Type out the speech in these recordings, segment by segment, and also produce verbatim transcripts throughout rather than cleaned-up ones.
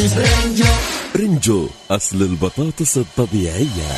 برنجو. برنجو أصل البطاطس الطبيعية.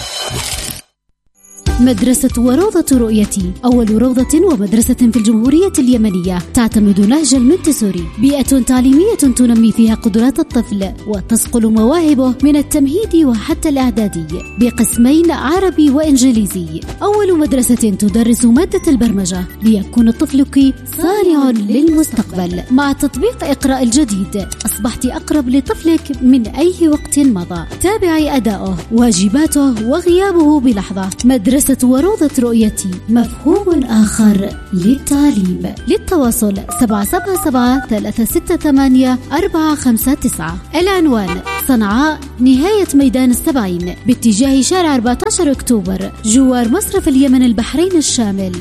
مدرسة وروضة رؤيتي، أول روضة ومدرسة في الجمهورية اليمنية تعتمد نهج المنتسوري، بيئة تعليمية تنمي فيها قدرات الطفل وتصقل مواهبه من التمهيدي وحتى الإعدادي بقسمين عربي وإنجليزي. أول مدرسة تدرس مادة البرمجة ليكون طفلك صانع للمستقبل. مع تطبيق إقراء الجديد أصبحت أقرب لطفلك من أي وقت مضى. تابعي أداؤه، واجباته وغيابه بلحظة. مدرسة وروضة رؤيتي، مفهوم آخر للتعليم. للتواصل سبعة سبعة سبعة ثلاثة ستة ثمانية أربعة خمسة تسعة. العنوان صنعاء نهاية ميدان السبعين باتجاه شارع أربعة عشر أكتوبر جوار مصرف اليمن البحرين الشامل.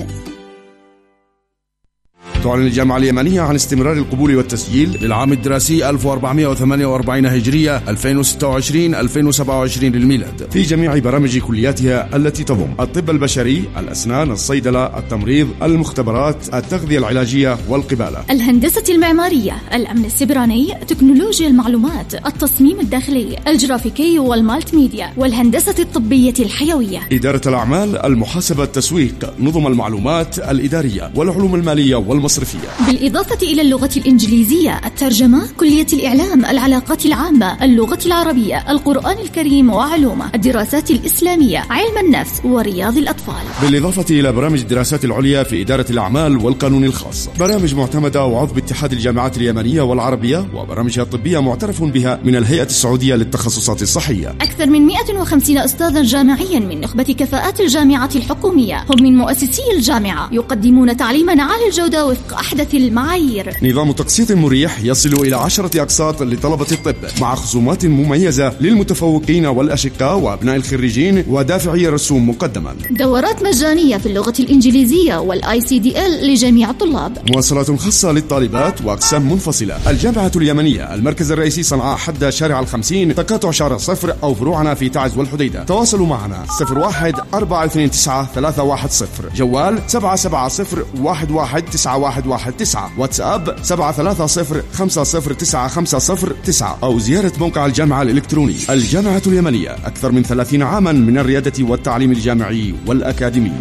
تعلن الجامعة اليمنية عن استمرار القبول والتسجيل للعام الدراسي ألف وأربعمائة وثمانية وأربعين هجرية ألفين وستة وعشرين ألفين وسبعة وعشرين للميلاد في جميع برامج كلياتها التي تضم الطب البشري، الأسنان، الصيدلة، التمريض، المختبرات، التغذية العلاجية والقبالة، الهندسة المعمارية، الأمن السيبراني، تكنولوجيا المعلومات، التصميم الداخلي، الجرافيكي والمالتي ميديا، والهندسة الطبية الحيوية، إدارة الأعمال، المحاسبة، التسويق، نظم المعلومات الإدارية والعلوم المالية والمصرفية، بالإضافة إلى اللغة الإنجليزية، الترجمة، كلية الإعلام، العلاقات العامة، اللغة العربية، القرآن الكريم وعلومه، الدراسات الإسلامية، علم النفس ورياض الأطفال، بالإضافة إلى برامج الدراسات العليا في إدارة الأعمال والقانون الخاص، برامج معتمدة وعضو اتحاد الجامعات اليمنية والعربية، وبرامجها الطبية معترف بها من الهيئة السعودية للتخصصات الصحية. أكثر من مئة وخمسين أستاذا جامعيا من نخبة كفاءات الجامعة الحكومية، هم من مؤسسي الجامعة، يقدمون تعليما عالي الجودة وفق أحدث المعايير. نظام تقسيط مريح يصل إلى عشرة أقساط لطلبة الطب، مع خصومات مميزة للمتفوقين والأشقاء وأبناء الخريجين ودافعي الرسوم مقدما. دورات مجانية في اللغة الإنجليزية والآي سي دي إل لجميع الطلاب. مواصلات خاصة للطالبات وأقسام منفصلة. الجامعة اليمنية، المركز الرئيسي صنعاء حد شارع الخمسين، تقاطع شارع صفر، أو فروعنا في تعز والحديدة. تواصلوا معنا صفر واحد أربعة اثنين تسعة ثلاثة واحد صفر، جوال سبعة سبعة صفر واحد واحد تسعة واحد واحد تسعة، واتساب سبعة ثلاثة صفر خمسة صفر تسعة خمسة صفر تسعة، أو زيارة موقع الجامعة الإلكتروني. الجامعة اليمنية، أكثر من ثلاثين عاما من الريادة والتعليم الجامعي والأكاديمي.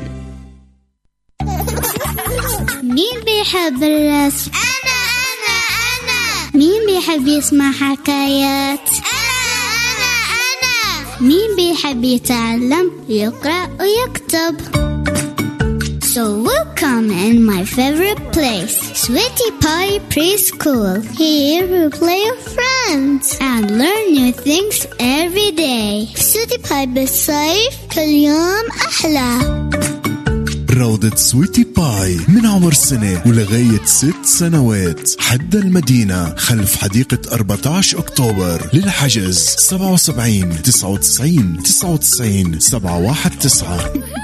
مين بيحب الرسم؟ أنا أنا أنا. مين بيحب يسمع حكايات؟ أنا أنا أنا. مين بيحب يتعلم يقرأ ويكتب؟ So welcome in my favorite place, Sweetie Pie Preschool. Here we play with friends and learn new things every day. Sweetie Pie بالصيف كل يوم أحلى. روضة سويتي باي من عمر سنة ولغاية ست سنوات، حد المدينة خلف حديقة أربعة عشر أكتوبر. للحجز سبعة وسبعين تسعة وتسعين تسعة وتسعين سبعة واحد تسعة.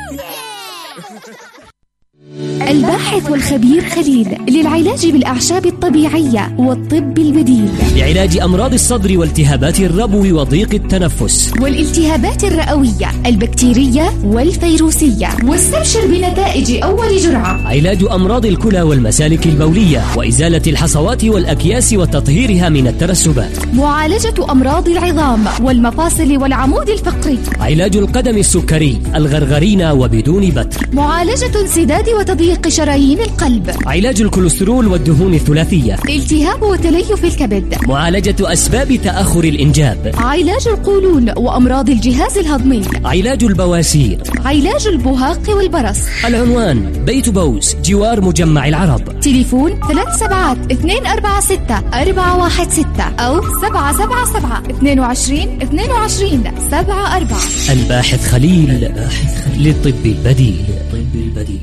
الباحث والخبير خليل للعلاج بالأعشاب الطبيعية والطب البديل، لعلاج أمراض الصدر والتهابات الربو وضيق التنفس والالتهابات الرئوية البكتيرية والفيروسية. واستبشر بنتائج أول جرعة. علاج أمراض الكلى والمسالك البولية وإزالة الحصوات والأكياس وتطهيرها من الترسبات. معالجة أمراض العظام والمفاصل والعمود الفقري. علاج القدم السكري، الغرغرين وبدون بتر. معالجة انسداد وتضييق شرايين القلب. علاج الكوليسترول والدهون الثلاثية. التهاب وتليف الكبد. معالجة أسباب تأخر الإنجاب. علاج القولون وأمراض الجهاز الهضمي. علاج البواسير. علاج البهاق والبرص. العنوان بيت بوس جوار مجمع العرب. تليفون ثلاث سبعات اثنين أربعة ستة أربعة واحد ستة أو سبعة سبعة سبعة اثنين وعشرين اثنين وعشرين سبعة أربعة. الباحث خليل للطب البديل. طب البديل.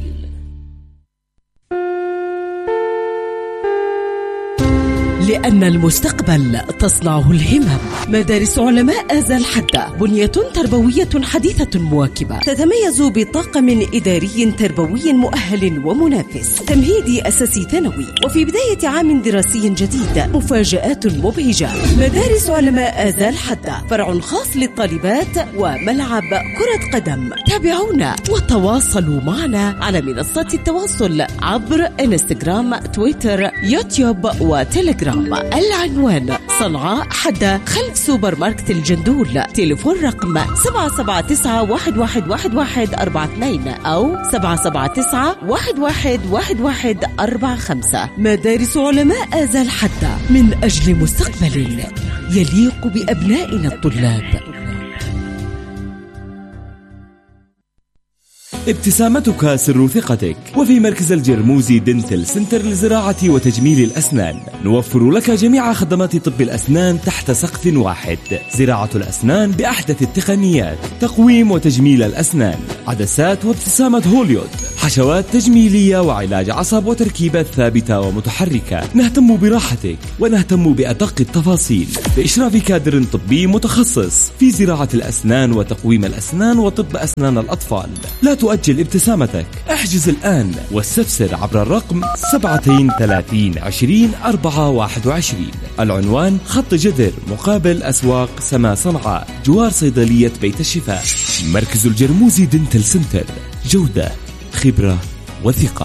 لأن المستقبل تصنعه الهمم. مدارس علماء آزال حدة، بنية تربوية حديثة مواكبة، تتميز بطاقم إداري تربوي مؤهل ومنافس، تمهيدي أساسي ثانوي، وفي بداية عام دراسي جديد مفاجآت مبهجة. مدارس علماء آزال حدة، فرع خاص للطالبات وملعب كرة قدم. تابعونا وتواصلوا معنا على منصات التواصل عبر انستغرام، تويتر، يوتيوب وتليجرام. دوام. العنوان صنعاء حدا خلف سوبر ماركت الجندول. تليفون رقم سبعة سبعة تسعة واحد واحد واحد واحد أربعة اثنين أو سبعة سبعة تسعة واحد واحد واحد واحد أربعة خمسة. مدارس علماء آزال حدا من أجل مستقبل يليق بأبنائنا الطلاب. ابتسامتك سر ثقتك. وفي مركز الجرموزي دنتل سنتر لزراعة وتجميل الأسنان نوفر لك جميع خدمات طب الأسنان تحت سقف واحد. زراعة الأسنان بأحدث التقنيات، تقويم وتجميل الأسنان، عدسات وابتسامة هوليود، حشوات تجميلية وعلاج عصب وتركيبات ثابتة ومتحركة. نهتم براحتك ونهتم بأدق التفاصيل بإشراف كادر طبي متخصص في زراعة الأسنان وتقويم الأسنان وطب أسنان الأطفال. لا تؤجل ابتسامتك، احجز الآن واستفسر عبر الرقم سبعة ثلاثين عشرين أربعة واحد وعشرين. العنوان خط جدر مقابل أسواق سما صنعاء جوار صيدلية بيت الشفاء. مركز الجرموزي دنتل سنتر، جودة، خبرة وثقة.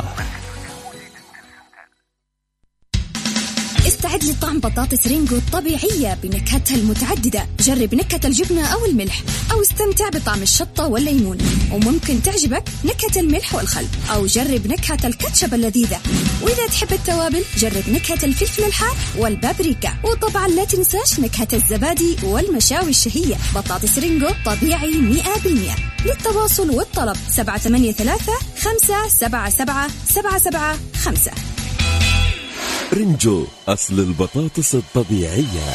استعد لطعم بطاطس رينجو الطبيعية بنكهتها المتعددة. جرب نكهة الجبنة أو الملح، أو استمتع بطعم الشطة والليمون، وممكن تعجبك نكهة الملح والخل، أو جرب نكهة الكاتشب اللذيذة. وإذا تحب التوابل جرب نكهة الفلفل الحار والبابريكا، وطبعا لا تنساش نكهة الزبادي والمشاوي الشهية. بطاطس رينجو طبيعي مئة بالمئة. للتواصل والطلب سبعة ثمانية ثلاثة خمسة سبعة سبعة سبعة سبعة خمسة. رنجو، أصل البطاطس الطبيعية.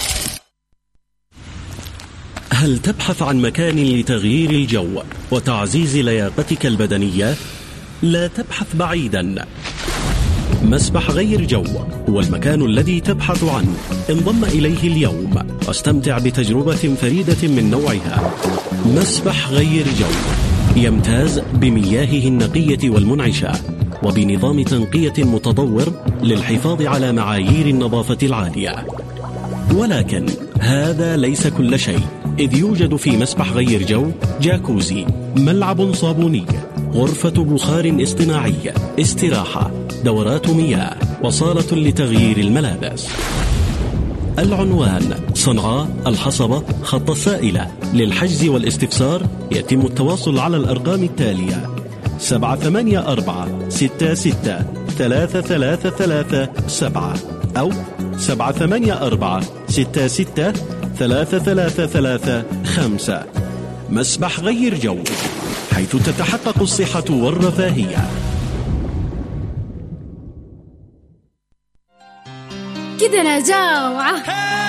هل تبحث عن مكان لتغيير الجو وتعزيز لياقتك البدنية؟ لا تبحث بعيدا. مسبح غير جو هو المكان الذي تبحث عنه. انضم إليه اليوم واستمتع بتجربة فريدة من نوعها. مسبح غير جو يمتاز بمياهه النقية والمنعشة وبنظام تنقية متطور للحفاظ على معايير النظافة العالية. ولكن هذا ليس كل شيء، إذ يوجد في مسبح غير جو جاكوزي، ملعب صابوني، غرفة بخار اصطناعي، استراحة، دورات مياه، وصالة لتغيير الملابس. العنوان صنعاء الحصبة خط السائلة. للحجز والاستفسار يتم التواصل على الأرقام التالية: سبعة ثمانية أربعة ستة ستة ثلاثة ثلاثة ثلاثة سبعة أو سبعة ثمانية أربعة ستة ستة ثلاثة ثلاثة ثلاثة خمسة. مسبح غير جو، حيث تتحقق الصحة والرفاهية. كده أنا جاوعة.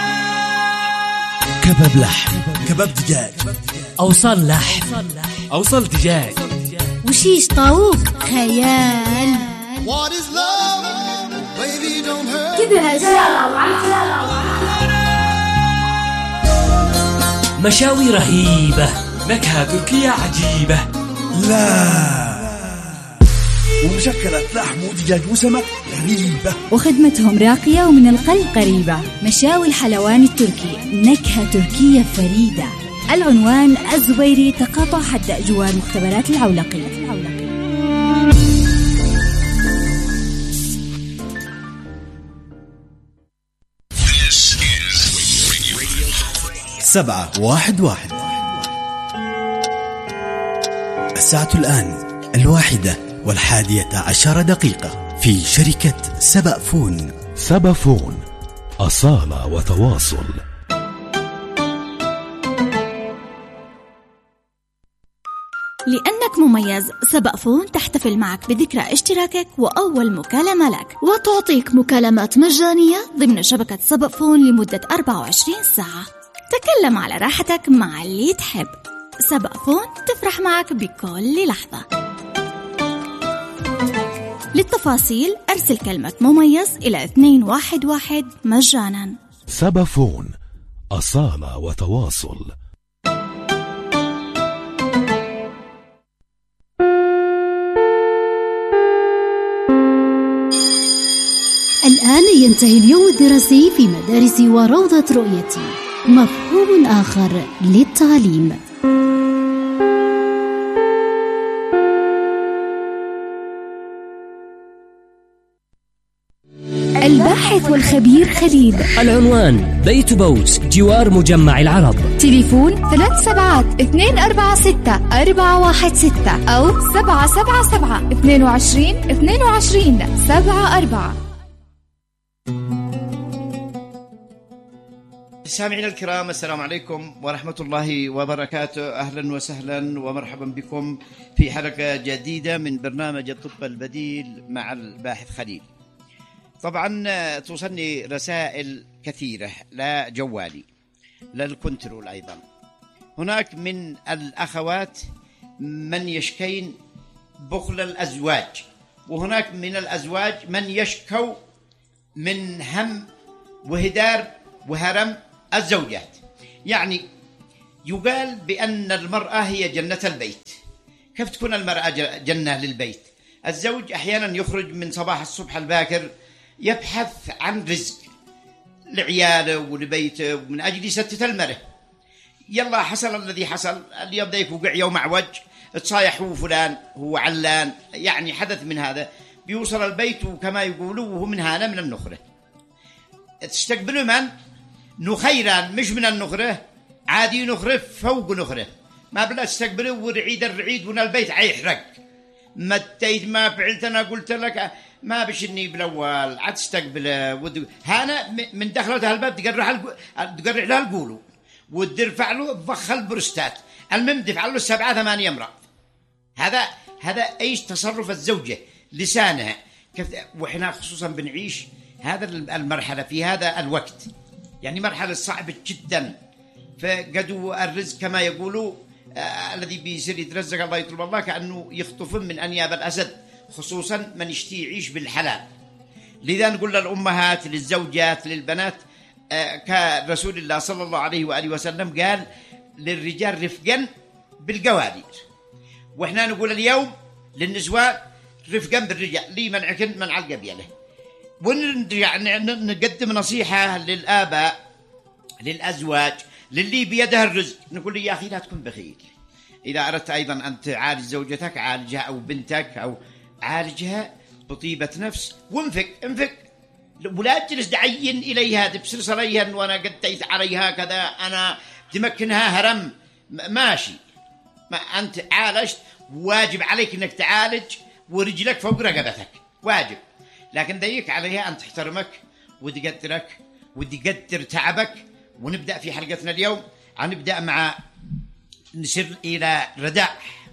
كباب لحم، كباب دجاج، أوصل لحم، أوصل دجاج، وشيش طاووق خيال. كده أنا جاوعة. مشاوي رهيبة، نكهة تركية عجيبة. لا، ومشكلة لحم ودجاج وسمك غريبة، وخدمتهم راقية ومن القلب قريبة. مشاوي الحلواني التركي، نكهة تركية فريدة. العنوان الزبيري تقاطع حدائق جوار مختبرات العولقي. سبعة واحد واحد. الساعة الآن الواحدة والحادية عشر دقيقة في شركة سبأفون. سبأفون، أصالة وتواصل. لأنك مميز، سبأفون تحتفل معك بذكرى اشتراكك وأول مكالمة لك، وتعطيك مكالمات مجانية ضمن شبكة سبأفون لمدة أربعة وعشرين ساعة. تكلم على راحتك مع اللي تحب. سبأفون تفرح معك بكل لحظة. للتفاصيل أرسل كلمة مميز إلى اثنين واحد واحد مجانا. سبأفون، أصالة وتواصل. الآن ينتهي اليوم الدراسي في مدارس وروضة رؤيتي. مفهوم آخر للتعليم. الباحث الباحث والخبير خليل. العنوان بيت بوس جوار مجمع العرب. تليفون ثلاث سبعات اثنين أربعة ستة أربعة واحد ستة أو سبعة سبعة سبعة اثنين وعشرين اثنين وعشرين سبعة أربعة. سامعينا الكرام، السلام عليكم ورحمة الله وبركاته. أهلا وسهلا ومرحبا بكم في حلقة جديدة من برنامج الطب البديل مع الباحث خليل. طبعا توصلني رسائل كثيرة لجوالي للكنترول. أيضا هناك من الأخوات من يشكين بخل الأزواج، وهناك من الأزواج من يشكو من هم وهدار وهرم الزوجات. يعني يقال بأن المرأة هي جنة البيت. كيف تكون المرأة جنة للبيت؟ الزوج أحيانا يخرج من صباح الصبح الباكر يبحث عن رزق لعياله ولبيته ومن أجل يستت المرأة. يلا حصل الذي حصل، اليوم ذيك وقع يوم معوج، تصايح هو فلان هو علان، يعني حدث من هذا، بيوصل البيت وكما يقولوا وهو من هانا من النخرة. تستقبلوا من؟ نخيران، مش من النخرة، عادي نخرة فوق نخرة. ما بلا تستقبلوا ورعيد الرعيد ون البيت عيحرق. متيت ما فعلت أنا قلت لك ما بشني بالأول عاد تستقبله ود... هانا من دخلتها الباب تقرح الج... تقرح لها القولو وترفع له ضخ البرستات. المهم دفع له سبعة ثمانية امرأة. هذا هذا ايش تصرف الزوجة لسانها كيف. وإحنا خصوصا بنعيش هذا المرحلة في هذا الوقت، يعني مرحلة صعبة جدا. فقدوا الرزق كما يقولوا آه الذي بيصير يترزق الله يطلب الله كأنه يخطف من أنياب الأسد، خصوصا من يشتي يعيش بالحلال. لذا نقول للأمهات للزوجات للبنات آه كرسول الله صلى الله عليه وآله وسلم قال للرجال رفقا بالقوادير، وإحنا نقول اليوم للنسوان رفقا بالرجال. لي منعكن منع القبيلة. ونرجع نقدم نصيحة للآباء للأزواج للي بيده الرزق، نقول لي يا أخي لا تكون بخيل. إذا أردت أيضا أن تعالج زوجتك عالجها أو بنتك أو عالجها بطيبة نفس وانفق انفق، ولا تجلس دعين إليها تبصر صليها وأنا قديت عليها كذا أنا تمكنها هرم. ماشي، ما أنت عالجت واجب عليك أنك تعالج ورجلك فوق رقبتك واجب، لكن ضيق عليها أن تحترمك وتقدرك وتقدر تعبك. ونبدأ في حلقتنا اليوم، نبدأ مع نسر إلى رداء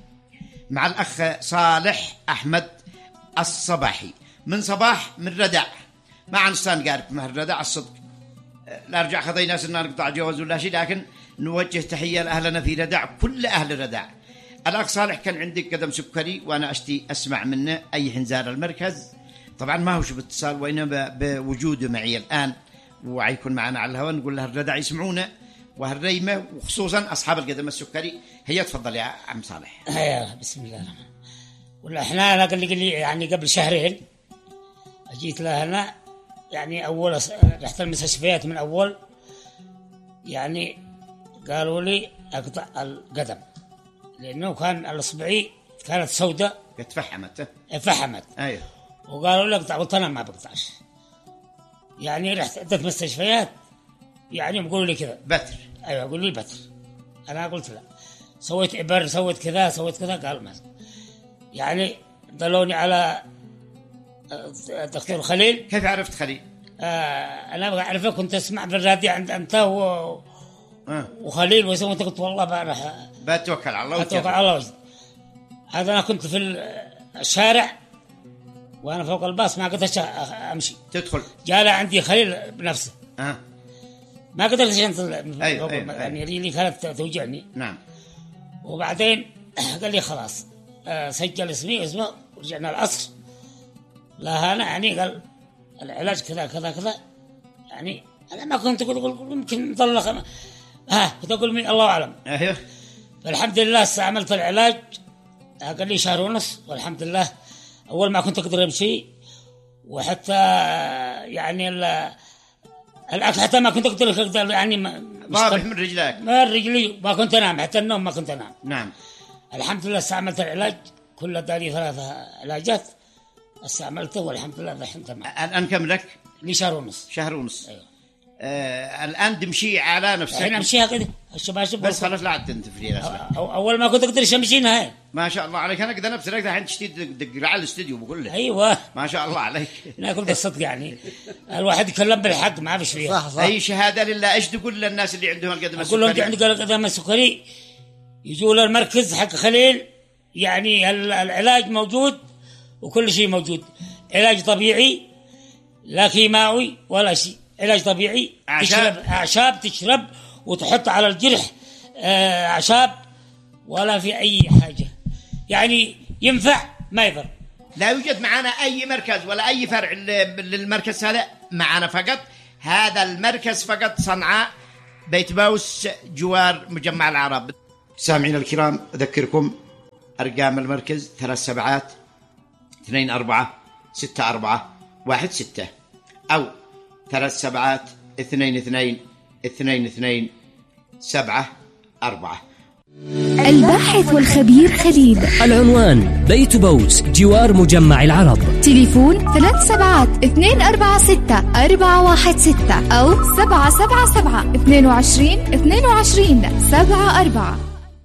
مع الأخ صالح أحمد الصباحي من صباح من رداء. ما عن صان قارب مع الرداء الصدق، لا أرجع خذي ناس إننا نقطع جواز ولا شيء، لكن نوجه تحية لأهلنا في رداء كل أهل رداء. الأخ صالح كان عندك قدم سكري وأنا أشتي أسمع منه أي حنزار المركز. طبعا ما هوش باتصال وإنما بوجوده معي الآن وعيكون معنا على الهواء. نقول لها الرداع يسمعونا وهالريمة وخصوصا أصحاب القدم السكري. هي تفضل يا عم صالح. هيا بسم الله الرحمن الرحيم. ولا إحنا أنا قال لي قال لي يعني قبل شهرين أجيت لها هنا، يعني أول رحت المستشفيات من أول، يعني قالوا لي أقطع القدم لأنه كان الإصبعي كانت سوداء اتفحمت فحمت. أيوه. وقالوا لي اقطع، قلت أنا ما بقطعش. يعني رحت عدة مستشفيات يعني يقولوا لي كذا بتر. أيوة يقولوا لي بتر. أنا قلت لا، سويت إبر سويت كذا سويت كذا، قالوا ما. يعني دلوني على الدكتور خليل. كيف عرفت خليل؟ آه أنا أعرفه، كنت أسمع في الراديو عند أنت و... آه. وخليل ويسوي. أنت قلت والله بروح بتوكل على الله بتوكل على الله. هذا أنا كنت في الشارع وأنا فوق الباص ما قدرت أمشي تدخل، جاء عندي خليل بنفسه. آه. ما قدرت أنزل. أيوة أيوة يعني رجلي كانت توجعني. نعم. وبعدين قال لي خلاص آه سجل اسمي اسمه ورجعنا العصر. لا أنا يعني قال العلاج كذا كذا كذا. يعني أنا ما كنت أقول يمكن نطلق ها آه كنت أقول مين الله أعلم. أيوه. فالحمد لله استعملت العلاج. قال لي شهر ونص والحمد لله. أول ما كنت أقدر أمشي، وحتى يعني الأكل حتى ما كنت أقدر يعني ضابح من رجلك. ما رجلي ما كنت أنام، حتى النوم ما كنت أنام. نعم. الحمد لله استعملت العلاج كل داري ثلاثة علاجات استعملته والحمد لله الحين تمام. الآن كم لك؟ لي شهر ونص. شهر ونص. أيوة. آه الآن تمشي على نفسك. احنا نمشيها كده الشباشب بس خلاص لا عاد تنتفري. أول ما كنت أقدر أمشي نهاية. ما شاء الله عليك. أنا كده نفسي لك الحين تشتي دق على الاستوديو بقول لك. أيوة. ما شاء الله عليك. ناكل بالصدق يعني. الواحد يتكلم بالحق ما فيش فيها. صح صح. أي شهادة لله. إيش تقول للناس اللي عندهم القدم السكري؟ أقول لهم اللي عندهم القدم السكري يجوا للمركز حق خليل، يعني العلاج موجود وكل شيء موجود. علاج طبيعي لا كيماوي ولا شيء، علاج طبيعي. تشرب أعشاب تشرب وتحط على الجرح أعشاب ولا في أي حاجة، يعني ينفع ما يضر. لا يوجد معنا أي مركز ولا أي فرع للمركز هذا معنا، فقط هذا المركز فقط صنعاء بيت باوس جوار مجمع العرب. سامعين الكرام أذكركم أرقام المركز ثلاث سبعات اثنين أربعة ستة أربعة واحد ستة أو ثلاث سبعات اثنين اثنين اثنين اثنين سبعة أربعة. الباحث والخبير خليل. العنوان بيت بوس جوار مجمع العرب. تليفون ثلاث سبعات اثنين أربعة ستة أربعة واحد ستة أو سبعة سبعة سبعة اثنين وعشرين اثنين وعشرين سبعة أربعة.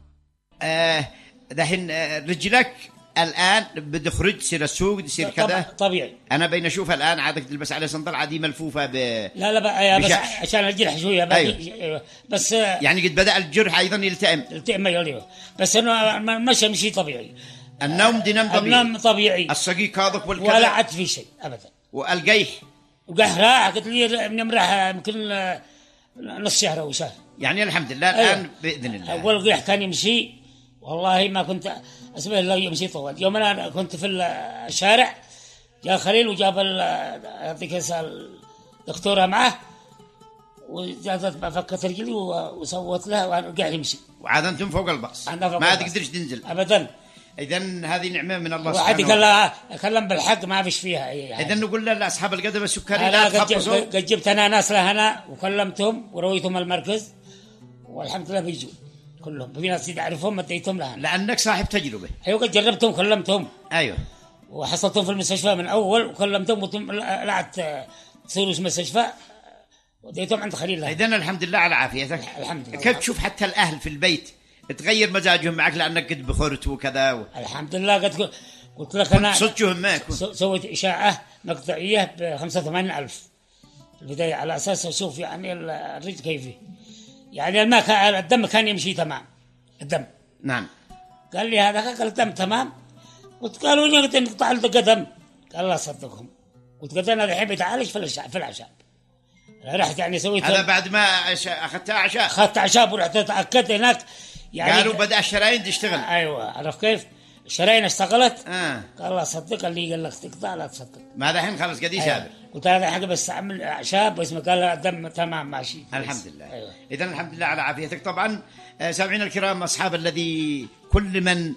آه دحين رجلك الآن بدخرج تصير السوق تصير كذا طبيعي. أنا بين أشوف الآن عادك تلبس عليه صندل عادي ملفوفة ب لا لا بقى بس عشان الجرح شوية. أيوه. بس يعني قد بدأ الجرح أيضا يلتئم يلتئم أيوه. بس إنه مشى مشي طبيعي. النوم دي نوم طبيعي. النوم طبيعي. الصقيق هذاك والكذا ولا عاد في شيء أبدا. والقيح وقيح راح قلت لي نمرح يمكن نص شهر أو شهر. يعني الحمد لله الآن أيوه. بإذن الله. أول قيح كان يمشي والله ما كنت أسمع الله يمشي طوال. يوم أنا كنت في الشارع جاء خليل وجاب يعطيك الدكتورة معه وجازت فكت رجلي وسوت له وأنا قاعد يمشي. وعاد أنتم فوق الباص ما تقدرش تنزل أبدا. إذن هذه نعمة من الله سبحانه وتعالى. أكلم بالحق ما فيش فيها أي حاجة. إذن نقول لأصحاب القدم السكري لا تخبصوا. قد جبت أنا ناس لهنا وكلمتهم ورويتهم المركز والحمد لله بيجوا كلهم. في ناس يعرفهم اديتهم لها لانك صاحب تجربه. ايوه قد جربتهم كلمتهم. ايوه وحصلتهم في المستشفى من اول وكلمتهم وتم لعت تصيروا في المستشفى وديتهم عند خليل. اذن الحمد لله على عافيتك. الحمد لله. كيف تشوف حتى الاهل في البيت تغير مزاجهم معك لانك قد بخرت وكذا و... الحمد لله. قد قلت لك انا صدقهم معك سويت اشاعه مقطعيه ب خمسة وثمانين ألف في البدايه على اساس اشوف يعني الرجل كيف يعني الماء الدم كان يمشي تمام الدم. نعم. قال لي هذا قال الدم تمام. قلت قالوا لي قلت نقطع القدم. قال الله صدقهم. قلت قلت انا الحين بتعالج في في الاعشاب. رحت يعني سويت هذا بعد ما اخذتها اعشاب. اخذت اعشاب ورحت تاكدت هناك يعني قالوا بدا الشرايين تشتغل. ايوه عرف كيف الشرايين اشتغلت. آه. قال الله صدق. قال لي قال لك تقطع لا تصدق. ما الحين خلص قد يسابر. أيوة. قلت هذا حاجه بس اعمل اعشاب واسمه قال الدم تمام ماشي. الحمد لله. أيوة. اذا الحمد لله على عافيتك. طبعا سامعين الكرام اصحاب الذي كل من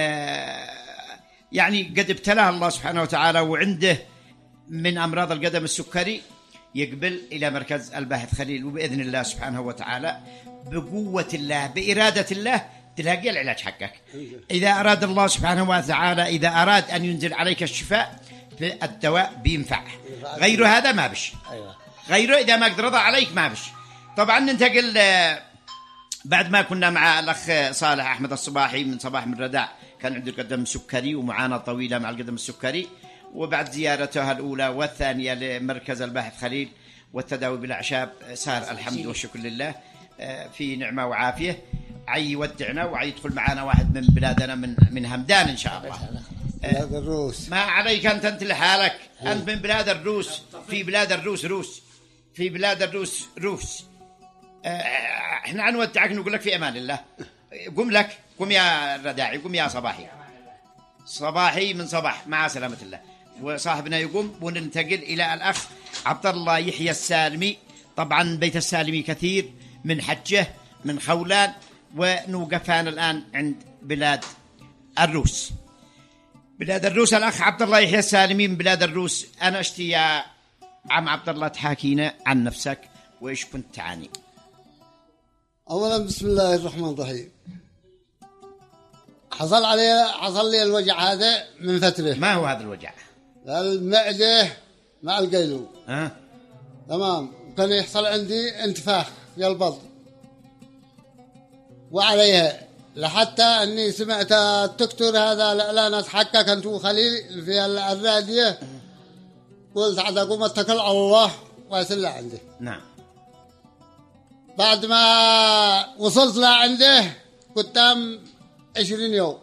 يعني قد ابتلاه الله سبحانه وتعالى وعنده من امراض القدم السكري يقبل الى مركز الباحث خليل وباذن الله سبحانه وتعالى بقوه الله باراده الله تلاقي العلاج حقك. اذا اراد الله سبحانه وتعالى اذا اراد ان ينزل عليك الشفاء الدواء بينفع. غير هذا ما بش. غيره اذا ما قدر رضى عليك ما بش. طبعا ننتقل بعد ما كنا مع الاخ صالح احمد الصباحي من صباح من رداع كان عنده قدم سكري ومعاناه طويله مع القدم السكري، وبعد زيارته الاولى والثانيه لمركز الباحث خليل والتداوي بالاعشاب صار الحمد والشكر لله في نعمه وعافيه. عي يودعنا وعي يدخل معنا واحد من بلادنا من من همدان ان شاء الله. بلاد الروس. ما عليك انت انت لحالك. انت من بلاد الروس. في بلاد الروس روس في بلاد الروس روس. احنا عنودعك نقول لك في امان الله. قم لك قم يا رداعي قم يا صباحي. صباحي من صباح مع سلامه الله. وصاحبنا يقوم وننتقل الى الاخ عبد الله يحيى السالمي. طبعا بيت السالمي كثير من حجه من خولان ونوقفان الان عند بلاد الروس. بلاد الروس الاخ عبد الله يحيى السالمي من بلاد الروس. انا اشتي يا عم عبد الله تحاكينا عن نفسك وايش كنت تعاني. اولا بسم الله الرحمن الرحيم. حصل علي حصل لي الوجع هذا من فتره. ما هو هذا الوجع؟ المعده مع القيلول. أه. تمام. كان يحصل عندي انتفاخ في البطن وعليها، لحتى اني سمعت الدكتور هذا الاعلانات حقه كنت خليل في الراديو، قلت عاد اقوم اتكل على الله واسل عنده. نعم. بعد ما وصلت لعنده قدام عشرين يوم،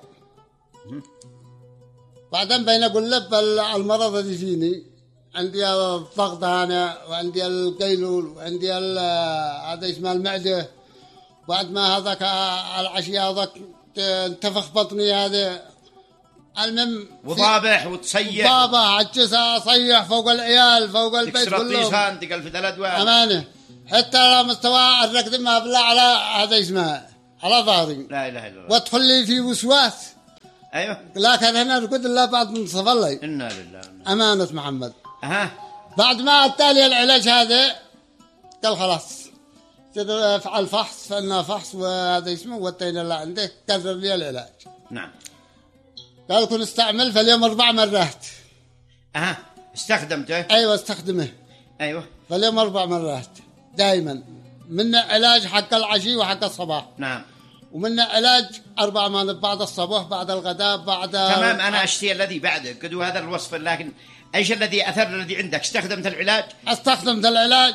بعدين بين اقول لك المرض اللي فيني، عندي الضغط انا وعندي القيلول وعندي هذا اسمه المعده، بعد ما هذاك العشيه هذاك انتفخ بطني هذا، المهم وضابح وتصيح ضابح عجز اصيح فوق العيال فوق البيت تكسر كله، الطيسان تقل في ثلاث واحد امانه، حتى على مستوى الركض ما بلا على هذا اسمه على ظهري. لا اله الا الله. وادخل لي في وسواس. ايوه. لكن هنا ركض الله بعد من صف الله. انا لله. امانه محمد. اها. بعد ما التالي العلاج هذا قال خلاص فعل فحص، فعلنا فحص وهذا اسمه ودينا اللي عنده، كرر لي العلاج. نعم. قال كن استعمل في اليوم اربع مرات. اها. استخدمته؟ ايوه استخدمه. ايوه. في اليوم اربع مرات دائما، من علاج حق العشي وحق الصباح. نعم. ومن علاج اربع مرات بعد الصباح بعد الغداء بعد. تمام. انا اشتي الذي بعده قدو هذا الوصف، لكن ايش الذي اثر الذي عندك؟ استخدمت العلاج؟ استخدمت العلاج،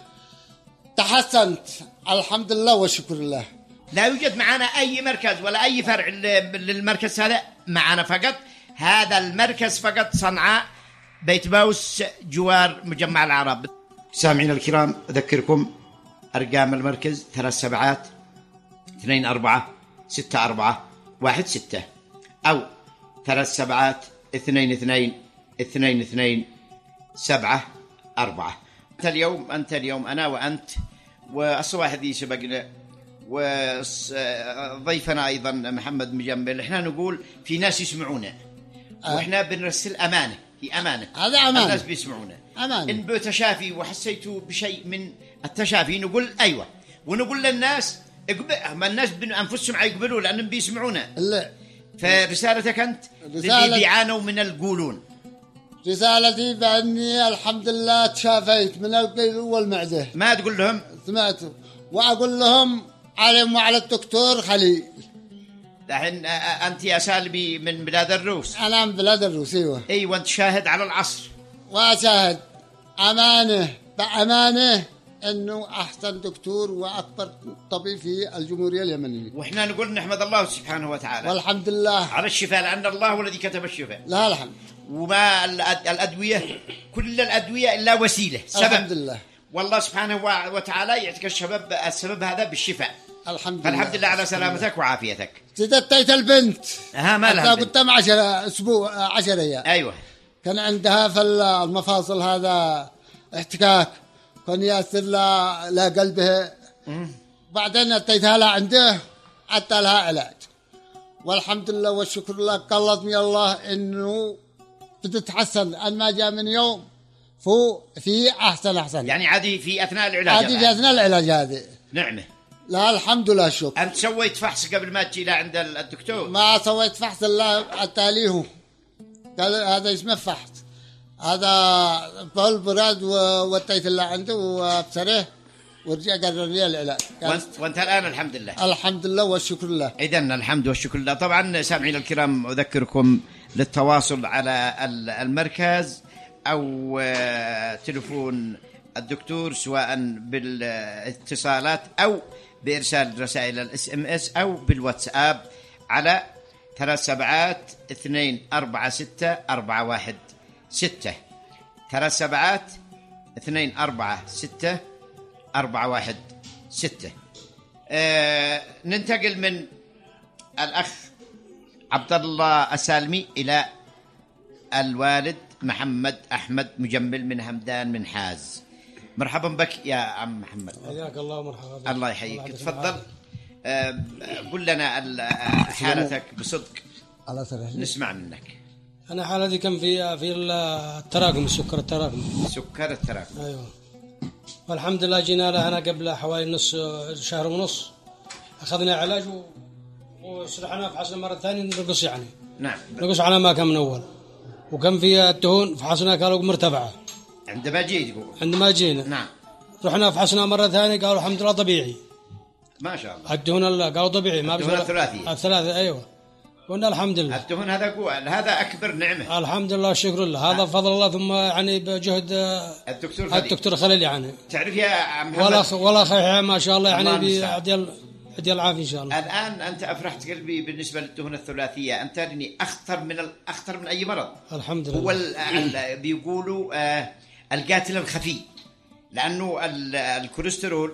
تحسنت الحمد لله والشكر لله. لا يوجد معنا اي مركز ولا اي فرع للمركز هذا معنا، فقط هذا المركز فقط صنعاء بيت باوس جوار مجمع العرب. سامعينا الكرام اذكركم ارقام المركز ثلاث سبعات اثنين أربعة ستة أربعة واحد ستة أو ثلاث سبعات اثنين اثنين اثنين اثنين سبعة أربعة. أنت اليوم أنت اليوم أنا وأنت والصباح ذي سبقنا وضيفنا أيضا محمد مجمل، إحنا نقول في ناس يسمعونا أه. وإحنا بنرسل أمانة، في أمانة، هذا أمانة، الناس بيسمعونا أمانة. إن بتشافي وحسيتوا بشيء من التشافي نقول أيوة، ونقول للناس اقبل، ما الناس بأنفسهم يقبلوا لأنهم بيسمعونا. لا. فرسالتك أنت اللي بيعانوا من القولون. رسالتي بأني الحمد لله تشافيت من القيل والمعدة. ما تقول لهم؟ سمعتوا. وأقول لهم عليهم وعلى الدكتور خليل. الحين أنت يا سالمي من بلاد الروس. أنا من بلاد الروس. أيوة. أيوة. أنت شاهد على العصر. وأشاهد أمانة بأمانة أنه أحسن دكتور وأكبر طبيب في الجمهورية اليمنية، وإحنا نقول نحمد الله سبحانه وتعالى والحمد لله على الشفاء، لأن الله هو الذي كتب الشفاء. لا الحمد. وما الأدوية، كل الأدوية إلا وسيلة سبب. الحمد لله. والله سبحانه وتعالى يعطيك الشباب السبب هذا بالشفاء. الحمد لله. فالحمد لله على سلامتك وعافيتك. زدتيت البنت. ها ما لها قلت لها عشرة أسبوع عشرة أيام. أيوة. كان عندها في المفاصل هذا احتكاك، كان ياسر لا لا قلبها. بعدين اتيتها لها عنده حتى لها علاج، والحمد لله والشكر لله. قلطني الله انه بتتحسن، ان ما جاء من يوم فوق في احسن احسن. يعني عادي في اثناء العلاج؟ عادي في اثناء العلاج هذه. نعمه. لا الحمد لله الشكر. انت سويت فحص قبل ما تجي لعند الدكتور؟ ما سويت فحص الا التاليه، قال هذا اسمه فحص، هذا بول براد ووديت اللي عنده وابصره ورجع قرر لي العلاج. وانت, وانت الان الحمد لله. الحمد لله والشكر لله. اذن الحمد والشكر لله. طبعا سامعين الكرام اذكركم للتواصل على المركز او تلفون الدكتور، سواء بالاتصالات او بارسال رسائل الاس ام اس او بالواتساب على ثلاث سبعات اثنين أربعة ستة أربعة واحد ستة ثلاث سبعات اثنين أربعة ستة أربعة واحد ستة. آه ننتقل من الأخ عبد الله السالمي إلى الوالد محمد أحمد مجمل من همدان من حاز. مرحبا بك يا عم محمد. حياك الله. مرحبا. الله يحييك. تفضل. آه قل لنا حالتك بصدق، نسمع منك. أنا حالتي كان في في التراكم، السكر التراكم. سكر التراكم. أيوة. والحمد لله جينا له هنا قبل حوالي نص شهر ونص، أخذنا علاج و... وسرحنا فحصنا مرة ثانية نقص، يعني نعم نقص على ما كان من أول، وكان في الدهون فحصنا كانوا مرتفعة، عندما جيت عندما جينا نعم رحنا فحصنا مرة ثانية قالوا الحمد لله طبيعي ما شاء الله. الدهون الله قالوا طبيعي ما الدهون الثلاثية الثلاثة أيوة قلنا الحمد لله. الدهون هذا قوة، هذا أكبر نعمة. الحمد لله شكر الله، هذا فضل الله ثم يعني بجهد الدكتور خليل. الدكتور خليل يعني. تعرف يا محمد ولا ولا خير ما شاء الله يعني بعدي عدي العافية إن شاء الله. الآن أنت أفرحت قلبي بالنسبة للدهون الثلاثية، أنت لأني أخطر من أخطر من أي مرض. الحمد لله. هو ال بيقولوا آه القاتل الخفي، لأنه الكوليسترول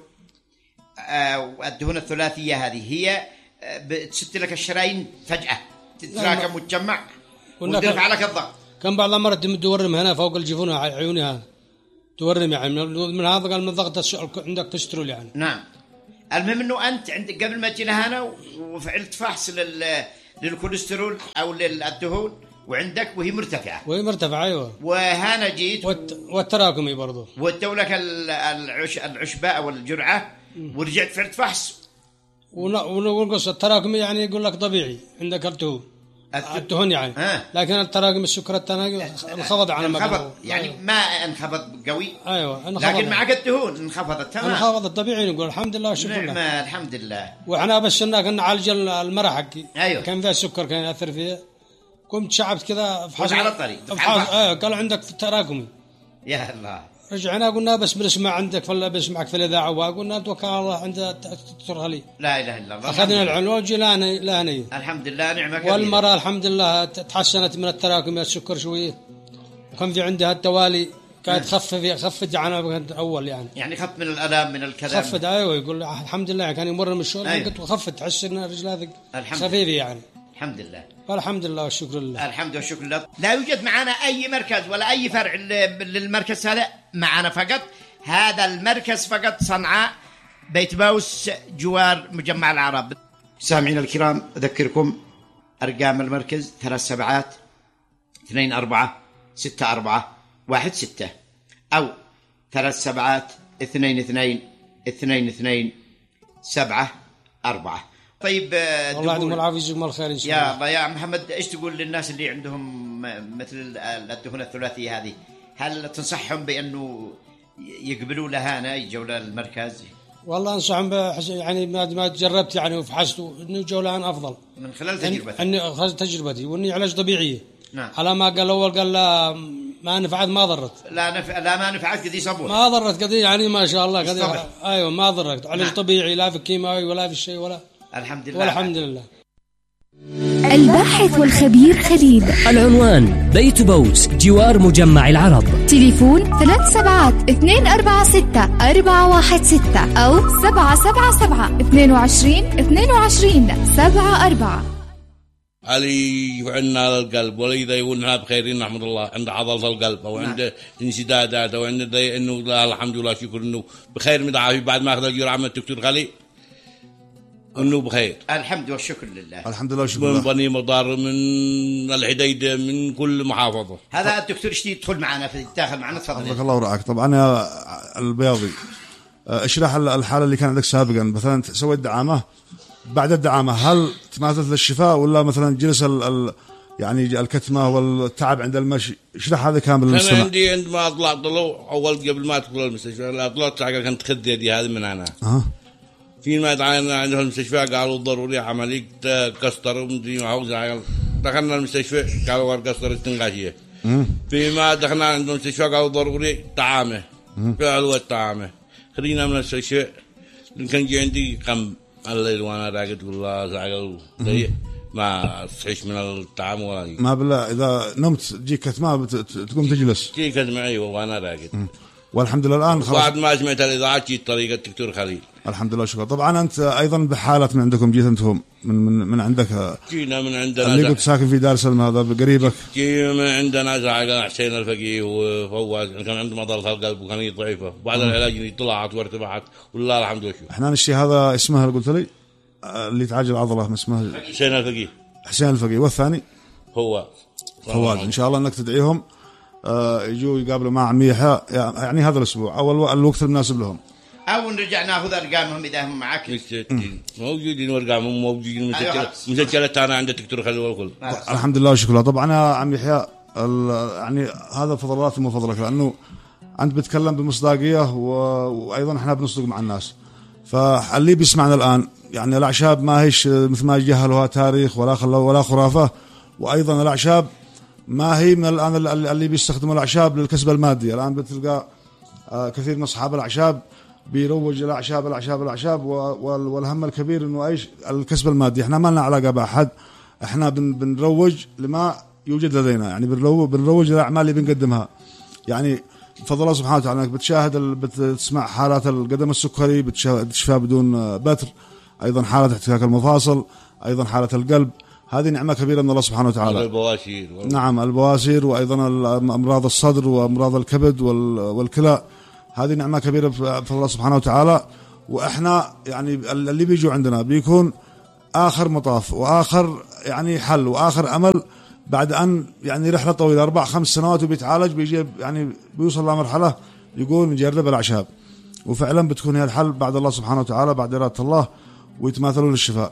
والدهون آه الثلاثية هذه هي آه بتسد لك الشرايين فجأة تتراكم وتجمع وترفع لك الضغط. كم بعض المرات تورم هنا فوق الجفون عيونها تورم يعني من هذا قال من ضغط عندك كوليسترول يعني. نعم. المهم انه انت عندك قبل ما تجينا هنا وفعلت فحص لل للكوليسترول او للدهون وعندك وهي مرتفعه. وهي مرتفعه ايوه. وهنا جيت والت... والتراكمي برضه. ودوا لك العش... العشبه او الجرعه ورجعت فعلت فحص. ونقص التراكمي يعني يقول لك طبيعي عندك الدهون. الدهون يعني آه. لكن التراكم السكر الثاني انخفض على ما انخفض يعني أيوة. ما انخفض قوي ايوه انخفض لكن معك الدهون انخفضت تمام انخفض الطبيعي نقول الحمد لله شكرا نعم لله. الحمد لله. واحنا بس كنا نعالج المرض حقي ايوه كان فيها السكر كان ياثر فيها قمت شعبت كذا فحص على الطريق ايوه قال عندك تراكمي يا الله. رجعنا قلنا بس بنسمع عندك ولا بسمعك في الاذاعه وقلنا توكل على الله عند الدكتور خليل. لا اله الا الله. اخذنا العنوان وجينا لهني الحمد لله نعمه كبيره. والمراه الحمد لله تحسنت من التراكم السكر شويه وكان في عندها التوالي كانت خفف خفت عنها اول يعني يعني خف من الالام من الكلام خفت ايوه يقول الحمد لله كان يمر من الشغل أيوة. كنت خفت تحس ان رجلها خفيفه يعني الحمد لله. والحمد لله والشكر لله. الحمد والشكر لله. لا يوجد معنا أي مركز ولا أي فرع للمركز هذا معنا فقط هذا المركز فقط صنعاء بيت باوس جوار مجمع العرب. سامعين الكرام أذكركم أرقام المركز ثلاث سبعات اثنين أربعة ستة أربعة واحد ستة أو ثلاث سبعات اثنين اثنين اثنين اثنين سبعة أربعة. طيب الله يعطيكم العافيه ويجزيكم الخير ان شاء الله. يا الله يا محمد ايش تقول للناس اللي عندهم مثل الدهون الثلاثيه هذه؟ هل تنصحهم بانه يقبلوا لهنا يجوا للمركز؟ والله انصحهم يعني ما جربت يعني وفحصت انه يجوا لهنا افضل من خلال تجربتي. اني خلال تجربتي واني علاج طبيعي. نعم. على ما قال اول قال لا ما نفعت ما ضرت. لا نف... لا ما نفعت قد يصبر. ما ضرت قد يعني ما شاء الله قد ايوه ما ضرت علاج نعم. طبيعي لا في كيماوي ولا في شيء ولا الحمد لله. والحمد لله. الباحث والخبير خليل. العنوان بيت بوس جوار مجمع العرب. تليفون ثلاث سبعات اثنين أربعة ستة أربعة واحد ستة أو سبعة سبعة سبعة اثنين وعشرين اثنين وعشرين سبعة أربعة. علي وعندنا القلب ولا إذا يقولنا بخير نحمد الله عند عضلة القلب أو عند انسدادات أو عند إنه لا الحمد لله شكر إنه بخير من عافية بعد ما أخذ الجرعة من الدكتور خليل انه بخير. الحمد والشكر لله. الحمد لله والشكر لله. من بني مضار من الحديدة من كل محافظة. هذا الدكتور اشتي يدخل معنا في الداخل معنا تفضل. بارك الله ورعاك. طبعا يا البياضي اشرح الحالة اللي كان عندك سابقا مثلا سويت دعامة بعد الدعامة هل تماثلت للشفاء ولا مثلا جلس ال ال يعني الكتمة والتعب عند المشي اشرح هذا كامل للمستمع. كان عندي عندما طلعت طلوع اول قبل ما ادخل المستشفى لا طلعت كنت خذ يدي هذه من هنا. أه. فيما تعاين عندهم المستشفى قالوا ضروري عملية كسر ومدري معوز دخلنا المستشفى قالوا قسطر استنقاشية. فيما دخلنا عندهم المستشفى قالوا ضروري طعامة قالوا الطعامة خلينا من المستشفى كان جي عندي قم الليل وانا راقد والله زعل ضيق ما صحيش من الطعام ولا ما بالله اذا نمت تجيك كتمة تقوم تجلس تجيك كتمة ايوه وانا راقد. والحمد لله الآن خلاص بعد ما سمعت الإذاعة جيت طريقة الدكتور خليل. الحمد لله شكرا. طبعا أنت أيضا بحالة من عندكم جيت أنتم من من من عندك جينا من عندنا اللي كنت ساكن في دار سلمى هذا بقريبك. جينا من عندنا زعل حسين الفقيه وفواز كان عنده مضرة القلب وكان ضعيفة بعد العلاج طلعت وارتفعت والله الحمد لله. إحنا الشيء هذا اسمه اللي قلت لي اللي تعالج العضلة اسمه حسين الفقيه. حسين الفقيه والثاني هو فواز. إن شاء الله إنك تدعيهم آه يجوا يقابلوا مع عمي يحيى يعني هذا الأسبوع أو الوقت المناسب لهم أو نرجع نأخذ أرقامهم إذا هم معك. موجودين وأرقامهم موجودين مسجلة أنا عند الدكتور خليل والكل. الحمد لله وشكرا. طبعا يا عمي يحيى يعني هذا فضلات ومن فضلك لأنه أنت بتكلم بمصداقية وأيضا إحنا بنصدق مع الناس. فاللي بيسمعنا الآن يعني الأعشاب ما هيش مثل ما جهلوها تاريخ ولا خلوا ولا خرافة، وأيضا الأعشاب ما هي من الآن اللي بيستخدموا الأعشاب للكسب المادي. الآن بتلقى كثير من أصحاب الأعشاب بيروج الأعشاب الأعشاب الأعشاب والهم الكبير إنه إيش الكسب المادي. إحنا ما لنا علاقة بأحد، إحنا بنروج لما يوجد لدينا، يعني بنروج للأعمال اللي بنقدمها. يعني بفضل الله سبحانه وتعالى انك بتشاهد بتسمع حالات القدم السكري بتشفى بدون بتر، ايضا حالة احتكاك المفاصل، ايضا حالة القلب، هذه نعمة كبيرة من الله سبحانه وتعالى. البواسير نعم البواسير، وايضا امراض الصدر وامراض الكبد والكلى، هذه نعمة كبيرة بفضل الله سبحانه وتعالى. واحنا يعني اللي بيجوا عندنا بيكون اخر مطاف واخر يعني حل واخر امل بعد أن يعني رحلة طويلة أربع خمس سنوات وبيتعالج، بيجي يعني بيوصل لمرحلة يقول نجرب الأعشاب، وفعلا بتكون هي الحل بعد الله سبحانه وتعالى بعد إرادة الله، ويتماثلون للشفاء.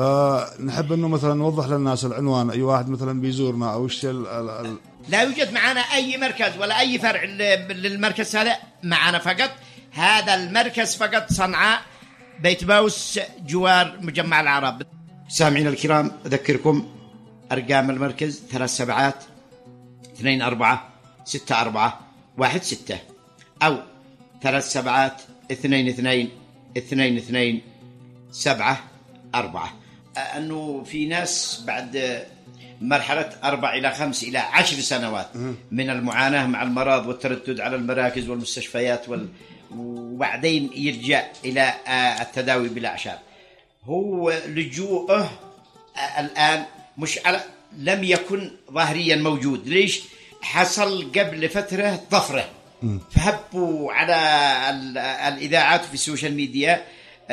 فنحب إنه مثلا نوضح للناس العنوان، أي واحد مثلا بيزورنا أو يشتري ال... لا يوجد معنا أي مركز ولا أي فرع للمركز هذا معنا، فقط هذا المركز فقط صنعاء بيت باوس جوار مجمع العرب. سامعين الكرام أذكركم أرقام المركز ثلاث سبعات اثنين أربعة ستة أربعة واحد ستة أو ثلاث سبعات اثنين اثنين اثنين اثنين سبعة أربعة. أنه في ناس بعد مرحلة أربع إلى خمس إلى عشر سنوات من المعاناة مع المرض والتردد على المراكز والمستشفيات وال... وبعدين يرجع إلى التداوي بالأعشاب. هو لجوءه الآن مش على لم يكن ظاهريا موجود. ليش؟ حصل قبل فترة طفرة، فهبوا على الإذاعات في السوشيال ميديا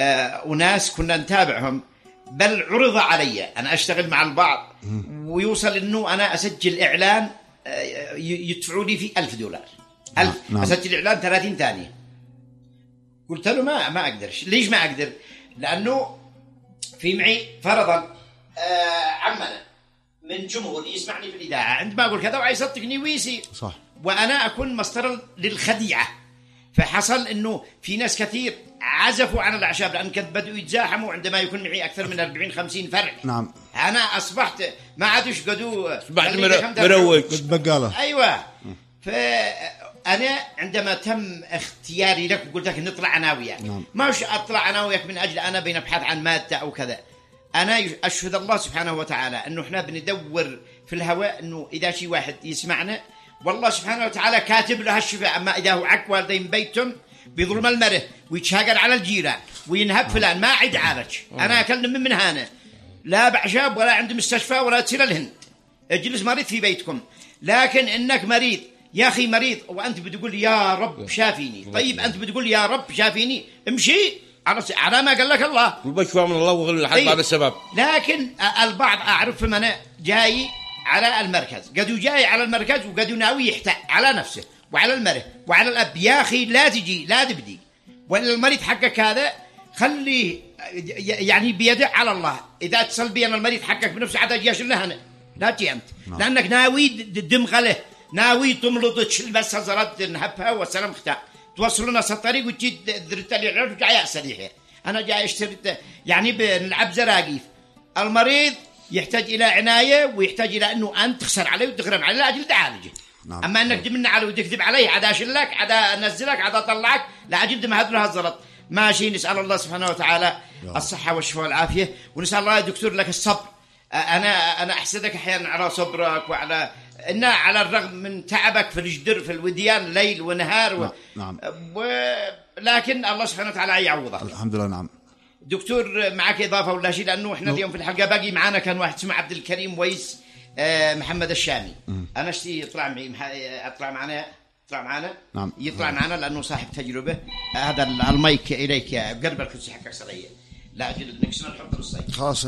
أناس كنا نتابعهم، بل عرض علي أنا أشتغل مع البعض ويوصل إنه أنا أسجل إعلان يدفعوا لي فيه ألف دولار ألف نعم. أسجل إعلان ثلاثين ثانية. قلت له ما ما أقدرش. ليش ما أقدر؟ لأنه في معي فرضا آه عمنا من جمهور يسمعني في الإذاعة عندما أقول كذا وعايز يصدقني ويسي صح، وأنا أكون مصدر للخديعة. فحصل إنه في ناس كثير عزفوا عن الأعشاب لأن كانت بدأوا يتزاحموا عندما يكون معي أكثر من أربعين خمسين فرع. نعم. أنا أصبحت ما عادش قدوا أصبحت مروج بقالة. أيوة. فأنا عندما تم اختياري لك وقلت لك نطلع أنا وياك، نعم. ما وش أطلع أنا وياك من أجل أنا بنبحث عن مادة أو كذا. أنا أشهد الله سبحانه وتعالى أنه إحنا بندور في الهواء أنه إذا شي واحد يسمعنا والله سبحانه وتعالى كاتب له الشفاء. أما إذا هو عك والدين بيتهم بظلم المره ويتشاقر على الجيران وينهب فلان ما عيد عالج. أنا أكلم من هنا لا بعشاب ولا عند مستشفى ولا تصير الهند، اجلس مريض في بيتكم. لكن إنك مريض يا أخي مريض وأنت بتقول يا رب شافيني، طيب أنت بتقول يا رب شافيني امشي على ما قال لك الله والبشفى من الله وغل حد بعد السبب. لكن البعض أعرف من أنا جاي على المركز، قدوا جاي على المركز وقدوا ناوي يحتاج على نفسه وعلى المره وعلى الأب. يا أخي لا تجي لا تبدي، وإلا المريض حقك هذا خليه يعني بيدع على الله. إذا اتصل بي أنا المريض حقك بنفسه عاد أجيش له أنا لا تجي أنت، لأنك ناوي دمغ له، ناوي تملط تشل بس هزرت نهبها والسلام ختام توصل لنا الطريق وتجي درت لي العرف جاي أسريحه. أنا جاي أشتري يعني بنلعب زراقيف. المريض يحتاج إلى عناية ويحتاج إلى أنه أنت تخسر عليه وتغرم عليه لا أجل تعالجه. نعم. أما أنك تمنع عليه وتكذب عليه عدا أشلك عدا أنزلك عدا أطلعك لا أجل ما هذا هزرت ماشي. نسأل الله سبحانه وتعالى الصحة والشفاء والعافية، ونسأل الله يا دكتور لك الصبر. أنا أنا أحسدك أحيانا على صبرك وعلى إن على الرغم من تعبك في الجدر في الوديان ليل ونهار و... نعم. و... لكن الله سبحانه وتعالى يعوضك. الحمد لله. نعم دكتور معك إضافة ولا شيء؟ لأنه إحنا اليوم في الحلقة باقي معانا كان واحد اسمه عبد الكريم ويس آه محمد الشامي. م. أنا اشتي يطلع معي أطلع معنا يطلع معنا نعم. يطلع معنا لأنه صاحب تجربة. آه هذا المايك إليك يا قرب الكرسي حقك سريع لا أجل نكسر نحط الصيد خلاص.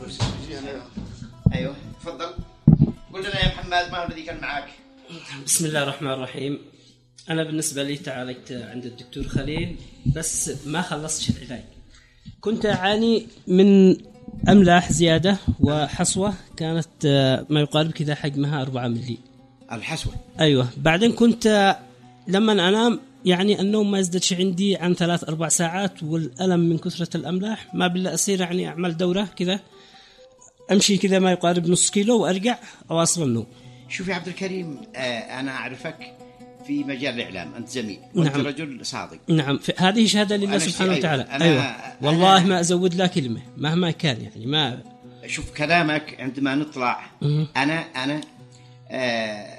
أيوه تفضل قل لنا يا محمد ما هو الذي كان معك. بسم الله الرحمن الرحيم. أنا بالنسبة لي تعالجت عند الدكتور خليل بس ما خلصتش العلاج. كنت أعاني من أملاح زيادة وحصوة كانت ما يقارب كذا حجمها أربعة ملي. الحصوة؟ أيوة. بعدين كنت لما انام يعني النوم ما يزدادش عندي عن ثلاث اربع ساعات، والالم من كثره الاملاح ما بالله اصير يعني اعمل دوره كذا، امشي كذا ما يقارب نص كيلو وارجع اواصل النوم. شوف يا عبد الكريم، آه انا اعرفك في مجال الاعلام، انت زميل وانت نعم. رجل صادق. نعم، هذه شهاده لله سبحانه أيوة. وتعالى. أنا ايوه والله أنا ما ازود لا كلمه مهما كان يعني. ما شوف كلامك عندما نطلع م- انا انا آه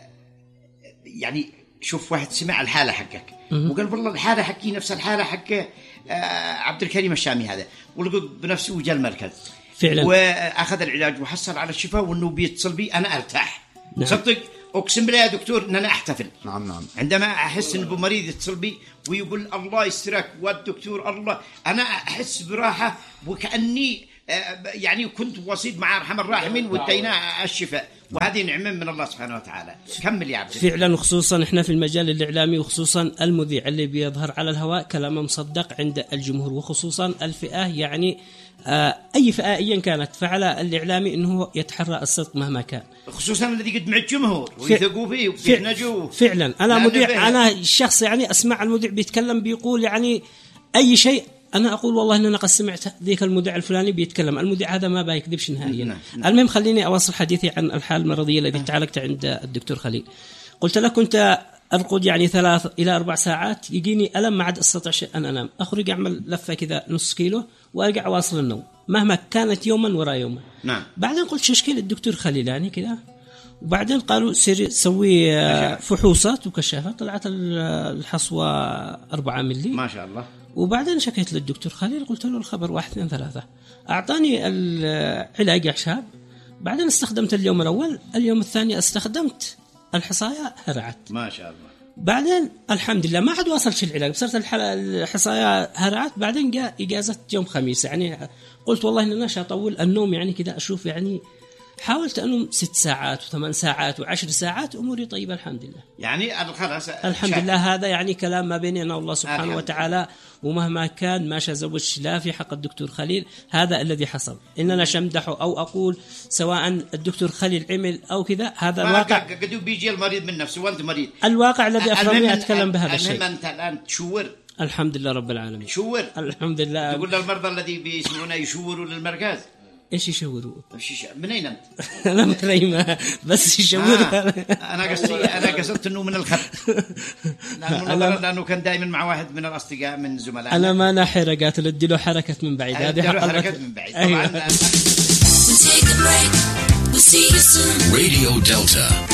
يعني شوف واحد سمع الحاله حقك م- وقال والله الحاله حقي نفس الحاله حق آه عبد الكريم الشامي هذا، ولقى بنفسه وجاء المركز فعلا واخذ العلاج وحصل على الشفاء، وانه بيتصل بي انا ارتاح. نعم. صدق اقسم بالله يا دكتور ان انا احتفل. نعم نعم. عندما احس ان بمريض يتصل بي ويقول الله يسترك والدكتور الله، انا احس براحه وكاني يعني كنت وسيط مع ارحم الراحمين وادينا الشفاء، وهذه نعمه من الله سبحانه وتعالى. كمل يا عبد. فعلا، وخصوصا احنا في المجال الاعلامي، وخصوصا المذيع اللي بيظهر على الهواء كلامه مصدق عند الجمهور، وخصوصا الفئه يعني آه اي فئه ايا كانت، فعلى الاعلامي انه يتحرى الصدق مهما كان، خصوصا الذي قد مع الجمهور ويثقوا فيه وبيحنجوه. فعلا انا مذيع، انا الشخص يعني اسمع المذيع بيتكلم بيقول يعني اي شيء، أنا أقول والله إن أنا قد سمعت ذيك المذيع الفلاني بيتكلم، المذيع هذا ما بيكذبش نهائيا. نعم. نعم. المهم خليني أواصل حديثي عن الحالة المرضية التي نعم. تعالجت عند الدكتور خليل. قلت لك كنت أرقد يعني ثلاث إلى أربع ساعات، يجيني ألم ما عاد أستطيع أن أنام، أخرج أعمل لفة كذا نص كيلو وأرجع أواصل النوم مهما كانت يوما وراء يوما. نعم. بعدين قلت شكل الدكتور خليل يعني كذا، وبعدين قالوا سير سوي فحوصات وكشافات، طلعت الحصوة أربعة ملي ما شاء الله. وبعدين شكيت للدكتور خليل، قلت له الخبر واحد اثنين ثلاثة، أعطاني العلاج أعشاب. بعدين استخدمت اليوم الأول، اليوم الثاني استخدمت الحصاية هرعت ما شاء الله. بعدين الحمد لله ما عاد واصلت العلاج، بصرت الحصاية هرعت. بعدين جاء إجازة يوم خميس، يعني قلت والله إن أنا أطول النوم يعني كذا، أشوف يعني حاولت أنوم ست ساعات وثمان ساعات وعشر ساعات، أموري طيبة الحمد لله. يعني خلاص الحمد شاك. لله. هذا يعني كلام ما بيني أنا والله سبحانه الحمد. وتعالى، ومهما كان ما شزوج لا في حق الدكتور خليل، هذا الذي حصل. إننا شمدحه أو أقول سواء الدكتور خليل عمل أو كذا، هذا الواقع. قد بيجي المريض من نفسه وأنت مريض، الواقع الذي أفهمني أتكلم بهذا الشيء. المهم أنت الآن تشور. الحمد لله رب العالمين. شور. الحمد لله. تقول للمرضى الذي بيسمعونا يشوروا للمركز. ايش يشوروا؟ منين انت؟ انا من ريمه بس يشوروا. آه. انا قصدي انا قصدت انه من الخط، لانه لانه كان دائما مع واحد من الاصدقاء من زملائنا. انا ما ناحي قاتل ادي له حركه من بعيد، هذه حركه من بعيد طبعا. Radio Delta.